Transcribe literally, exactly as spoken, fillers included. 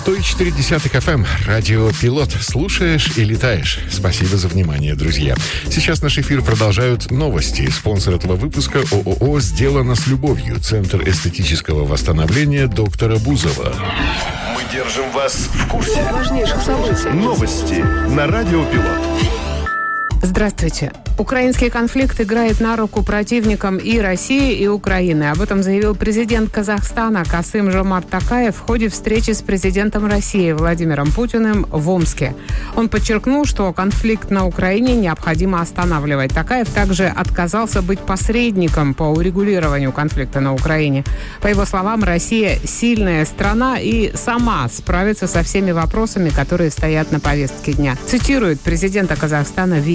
сто четыре эф эм, радио «Пилот». Слушаешь и летаешь. Спасибо за внимание, друзья. Сейчас наш эфир продолжают новости. Спонсор этого выпуска — ООО «Сделано с любовью», Центр эстетического восстановления доктора Бузова. Мы держим вас в курсе важнейших событий. Новости на радио «Пилот». Здравствуйте. Украинский конфликт играет на руку противникам и России, и Украины. Об этом заявил президент Казахстана Касым-Жомарт Токаев в ходе встречи с президентом России Владимиром Путиным в Омске. Он подчеркнул, что конфликт на Украине необходимо останавливать. Токаев также отказался быть посредником по урегулированию конфликта на Украине. По его словам, Россия сильная страна и сама справится со всеми вопросами, которые стоят на повестке дня. Цитирует президента Казахстана